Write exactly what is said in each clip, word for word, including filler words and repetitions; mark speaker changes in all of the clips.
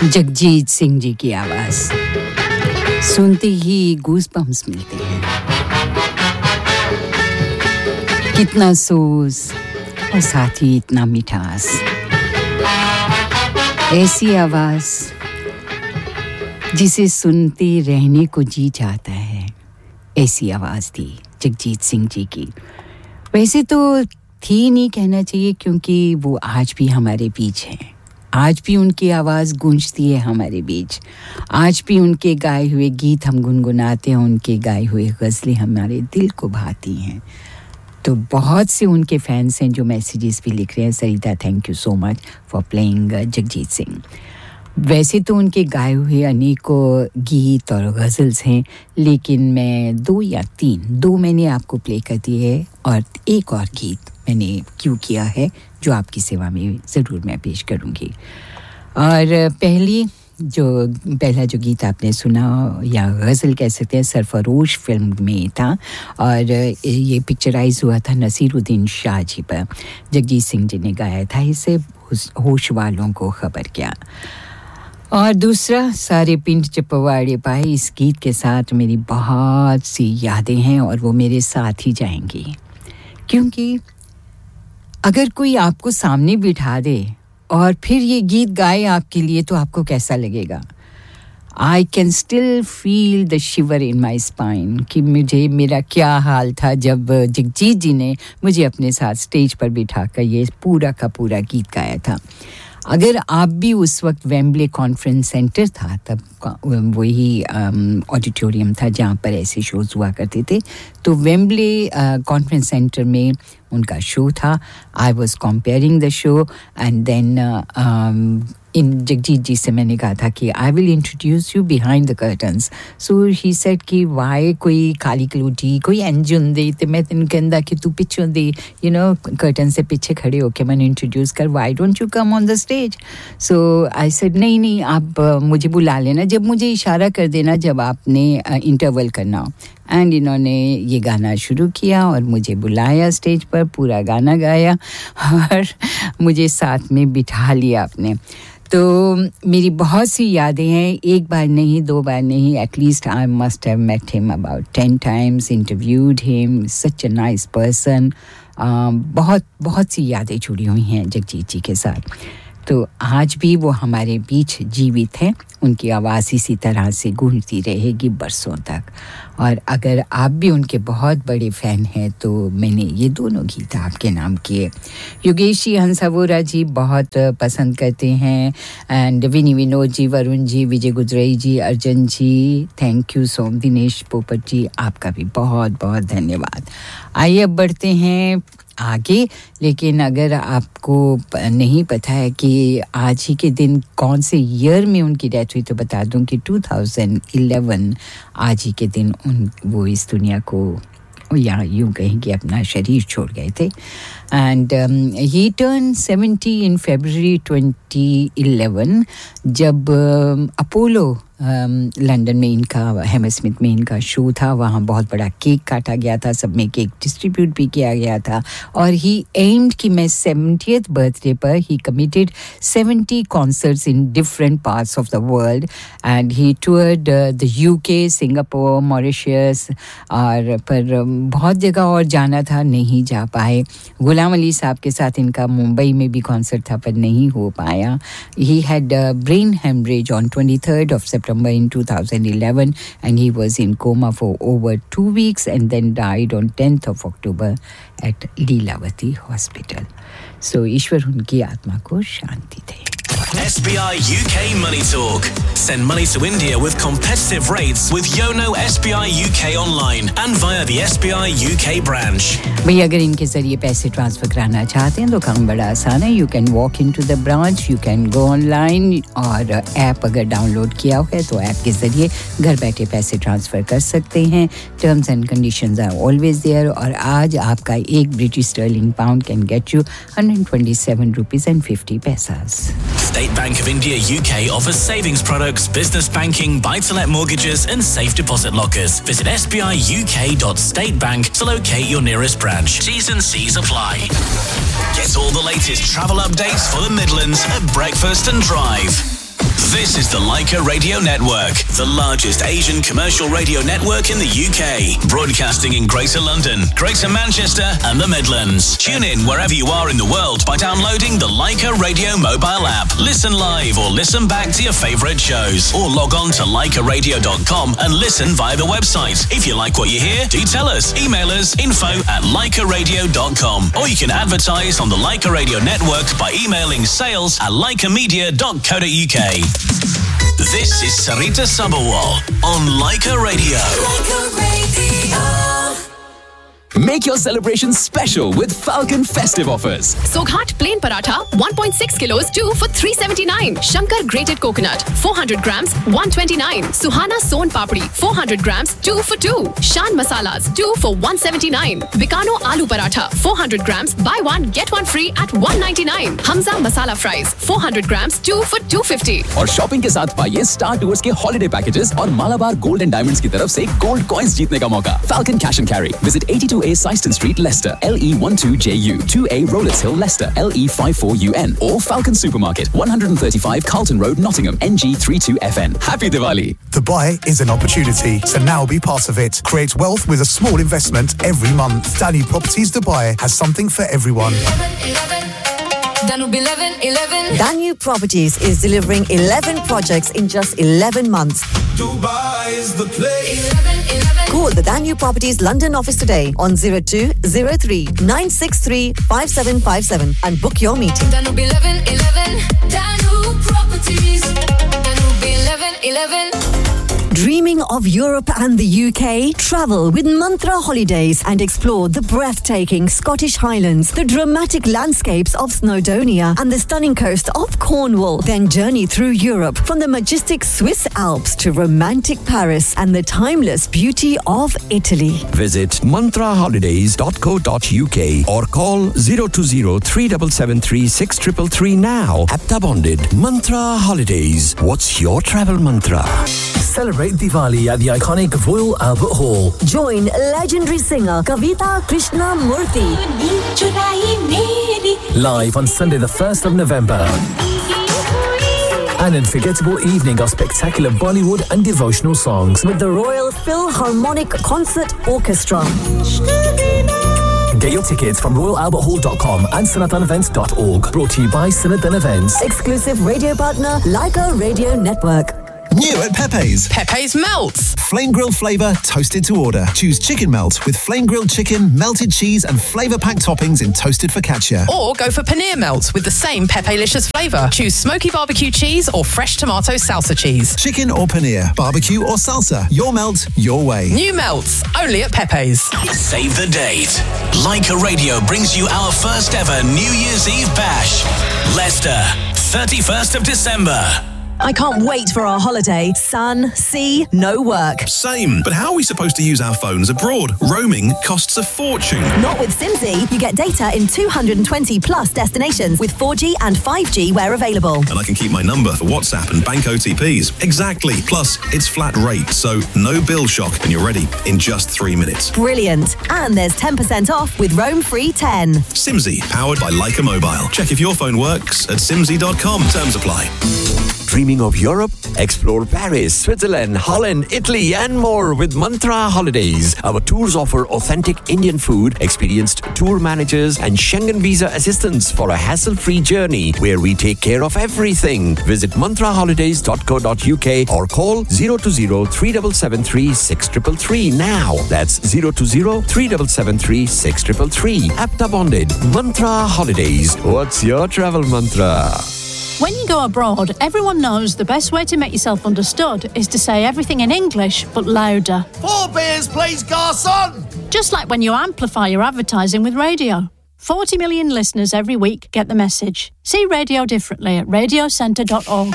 Speaker 1: जगजीत सिंह जी की आवाज सुनते ही गूज़बम्प्स मिलते हैं। कितना सोज और साथ ही इतना मिठास, ऐसी आवाज जिसे सुनते रहने को जी चाहता है, ऐसी आवाज थी जगजीत सिंह जी की। वैसे तो थी नहीं कहना चाहिए, क्योंकि वो आज भी हमारे बीच हैं। आज भी उनकी आवाज़ गूंजती है हमारे बीच। आज भी उनके गाए हुए गीत हम गुनगुनाते हैं, उनके गाए हुए गज़लें हमारे दिल को भाती हैं। तो बहुत से उनके फैंस हैं जो मैसेजेस भी लिख रहे हैं। सरिता, thank you so much for playing Jagjit Singh. वैसे तो उनके गाए हुए अनेकों गीत और गज़ल्स हैं, लेकिन मैं दो या तीन दो मैंने आपको प्ले कर दिए है और एक और गीत मैंने क्यों किया है जो आपकी सेवा में ज़रूर मैं पेश करूँगी। और पहली जो पहला जो गीत आपने सुना या गज़ल कह सकते हैं, सरफरोश फिल्म में था और ये पिक्चराइज हुआ था नसीरुद्दीन शाह जी पर। जगजीत सिंह जी ने गाया था इसे, होश वालों को खबर क्या। और दूसरा, सारे पिंड चपवाड़े पाए, इस गीत के साथ मेरी बहुत सी यादें हैं और वो मेरे साथ ही जाएंगी। क्योंकि अगर कोई आपको सामने बिठा दे और फिर ये गीत गाए आपके लिए, तो आपको कैसा लगेगा? I can still feel the shiver in my spine कि मुझे मेरा क्या हाल था जब जगजीत जी ने मुझे अपने साथ स्टेज पर बिठा कर ये पूरा का पूरा गीत गाया था। अगर आप भी उस वक्त वेम्बले कॉन्फ्रेंस सेंटर था, तब वही ऑडिटोरियम था जहाँ पर ऐसे शोज़ हुआ करते थे, तो वेम्बले कॉन्फ्रेंस सेंटर में उनका शो था। I was comparing the show and then in Jagjit जी से मैंने कहा था कि I will introduce you behind the curtains. So he said कि वाई कोई काली कलूटी कोई एंजुन दे, तो मैं तेन कहंदा कि तू पिछों दे, यू नो कर्टन से पीछे खड़े होके मैंने इंट्रोड्यूस कर, why don't you come on the stage. So I said नहीं नहीं आप uh, मुझे बुला लेना, जब मुझे इशारा कर देना जब आपने इंटरवल uh, करना। एंड इन्होंने ये गाना शुरू किया और मुझे बुलाया स्टेज पर, पूरा गाना गाया और मुझे साथ में बिठा लिया आपने। तो मेरी बहुत सी यादें हैं, एक बार नहीं दो बार नहीं, at least I must have met him about ten times, interviewed him, such a nice person. बहुत बहुत सी यादें जुड़ी हुई हैं जगजीत जी के साथ। तो आज भी वो हमारे बीच जीवित हैं, उनकी आवाज़ इसी तरह से गूंजती रहेगी बरसों तक। और अगर आप भी उनके बहुत बड़े फ़ैन हैं तो मैंने ये दोनों गीत आपके नाम किए। योगेश जी हंसावोरा जी बहुत पसंद करते हैं, and Winnie Vinod ji, Varun ji, Vijay गुजराई ji, Arjan ji, thank you some, Dinesh पोपट जी, आपका भी बहुत बहुत धन्यवाद। आइए अब बढ़ते हैं आगे, लेकिन अगर आपको नहीं पता है कि आज ही के दिन कौन से ईयर में उनकी डेथ हुई, तो बता दूं कि टू थाउजेंड इलेवन आज ही के दिन उन वो इस दुनिया को, या यूँ कहेंगे, अपना शरीर छोड़ गए थे। And he turn seventy in February twenty eleven, जब अपोलो लंदन में इनका, हैमरस्मिथ में इनका शो था, वहाँ बहुत बड़ा केक काटा गया था, सब में केक डिस्ट्रीब्यूट भी किया गया था। और ही एम्ड कि मैं सेवेंटियथ बर्थडे पर ही committed seventy concerts in different parts of the world and he टूर्ड the UK, Singapore, Mauritius, और पर बहुत जगह और जाना था, नहीं जा पाए। गुलाम अली साहब के साथ इनका मुंबई में भी कॉन्सर्ट था पर नहीं हो पाया। He had brain haemorrhage on twenty third of September in two thousand eleven and he was in coma for over two weeks and then died on tenth of October at Leelavati Hospital. So ईश्वर उनकी आत्मा को शांति दे।
Speaker 2: S B I U K Money Talk. Send money to India with competitive rates with Yono S B I U K online and via the S B I U K branch.
Speaker 1: भैया अगर इनके जरिए पैसे transfer कराना चाहते हैं तो काम बड़ा आसान है। You can walk into the branch, you can go online, और ऐप अगर डाउनलोड किया हुआ है तो ऐप के जरिए घर बैठे पैसे ट्रांसफर कर सकते हैं। Terms and conditions are always there। और आज आपका एक British sterling pound can get you one hundred twenty-seven rupees and fifty paisas.
Speaker 2: State Bank of India U K offers savings products, business banking, buy-to-let mortgages and safe deposit lockers. Visit s b i u k dot state bank to locate your nearest branch. T's and C's apply. Get all the latest travel updates for the Midlands at Breakfast and Drive. This is the Leica Radio Network, the largest Asian commercial radio network in the U K, broadcasting in Greater London, Greater Manchester and the Midlands. Tune in wherever you are in the world by downloading the Leica Radio mobile app. Listen live or listen back to your favourite shows, or log on to leica radio dot com and listen via the website. If you like what you hear, do tell us. Email us info at leica radio dot com, or you can advertise on the Leica Radio Network by emailing sales at leica media dot co dot uk. This is Sarita Sabawal on Leica Radio. Leica Radio.
Speaker 3: Make your celebrations special with Falcon festive offers.
Speaker 4: Soghat plain paratha one point six kilos two for three seventy-nine. Shankar grated coconut four hundred grams one twenty-nine. Suhana son papdi four hundred grams two for two. Shan masalas two for one seventy-nine. Bikano aloo paratha four hundred grams buy one get one free at one ninety-nine. Hamza masala fries four hundred grams two for two fifty.
Speaker 3: और shopping के साथ पाइए star tours के holiday packages और Malabar gold and diamonds की तरफ से gold coins जीतने का मौका. Falcon Cash and Carry. Visit eighty-two A Syston Street, Leicester, L E twelve J U, two A Rowletts Hill, Leicester, L E fifty-four U N, or Falcon Supermarket, one thirty-five Carlton Road, Nottingham, N G thirty-two F N. Happy Diwali!
Speaker 5: Dubai is an opportunity, so now be part of it. Create wealth with a small investment every month. Danube Properties Dubai has something for everyone.
Speaker 6: Danube eleven eleven. Danube Properties is delivering eleven projects in just eleven months.
Speaker 7: Dubai is the place.
Speaker 6: eleven eleven. Call the Danube Properties London office today on zero two zero three nine six three five seven five seven and book your meeting.
Speaker 7: Danube eleven eleven. Danube Properties. Danube eleven eleven.
Speaker 6: Dreaming of Europe and the U K? Travel with Mantra Holidays and explore the breathtaking Scottish Highlands, the dramatic landscapes of Snowdonia and the stunning coast of Cornwall. Then journey through Europe from the majestic Swiss Alps to romantic Paris and the timeless beauty of Italy.
Speaker 8: Visit mantra holidays dot co dot uk or call zero two zero three seven seven three six three three now. Apta bonded. Mantra Holidays. What's your travel mantra?
Speaker 9: Celebrate Diwali at the iconic Royal Albert Hall.
Speaker 6: Join legendary singer Kavita Krishnamurthy
Speaker 9: live on Sunday the first of November. An unforgettable evening of spectacular Bollywood and devotional songs
Speaker 6: with the Royal Philharmonic Concert Orchestra.
Speaker 9: Get your tickets from royal albert hall dot com and sanatan events dot org. Brought to you by Sanatan Events.
Speaker 6: Exclusive radio partner Leica Radio Network.
Speaker 10: New at Pepe's.
Speaker 11: Pepe's Melts.
Speaker 10: Flame grilled flavour, toasted to order. Choose chicken melt with flame grilled chicken, melted cheese and flavour packed toppings in toasted focaccia.
Speaker 11: Or go for paneer melts with the same Pepe-licious flavour. Choose smoky barbecue cheese or fresh tomato salsa cheese.
Speaker 10: Chicken or paneer, barbecue or salsa. Your melt, your way.
Speaker 11: New melts, only at Pepe's.
Speaker 2: Save the date. Leica Radio brings you our first ever New Year's Eve bash. Leicester, thirty-first of December.
Speaker 12: I can't wait for our holiday. Sun, sea, no work.
Speaker 13: Same, but how are we supposed to use our phones abroad? Roaming costs a fortune.
Speaker 12: Not with Simsy. You get data in two hundred twenty plus destinations with four G and five G where available.
Speaker 13: And I can keep my number for WhatsApp and bank O T Ps. Exactly. Plus, it's flat rate, so no bill shock, and you're ready in just three minutes.
Speaker 12: Brilliant. And there's ten percent off with Roam Free ten.
Speaker 13: Simsy, powered by Leica Mobile. Check if your phone works at simsy dot com. Terms apply.
Speaker 8: Dreaming of Europe? Explore Paris, Switzerland, Holland, Italy and more with Mantra Holidays. Our tours offer authentic Indian food, experienced tour managers and Schengen visa assistance for a hassle-free journey where we take care of everything. Visit mantra holidays dot co dot uk or call zero two zero three seven seven three six three three now. That's zero two zero three seven seven three six three three. Apta bonded. Mantra Holidays. What's your travel mantra?
Speaker 14: When you go abroad, everyone knows the best way to make yourself understood is to say everything in English, but louder.
Speaker 15: Four beers, please, garçon!
Speaker 14: Just like when you amplify your advertising with radio. forty million listeners every week get the message. See radio differently at radio centre dot org.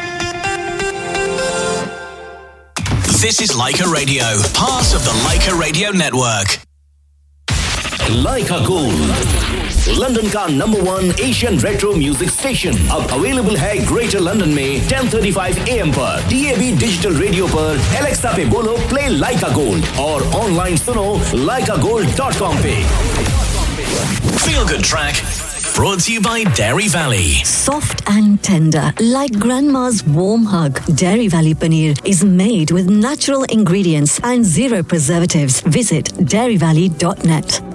Speaker 2: This is Leica Radio, part of the Leica Radio Network.
Speaker 16: Leica Gold, London का number one Asian retro music station अब available है greater London में ten thirty-five A M पर D A B digital radio पर Alexa पे बोलो play लाइका gold और online सुनो leica gold dot com पे.
Speaker 2: Feel good track Brought to you by Dairy Valley.
Speaker 6: Soft and tender, like grandma's warm hug. Dairy Valley paneer is made with natural ingredients and zero preservatives. Visit dairy valley dot net.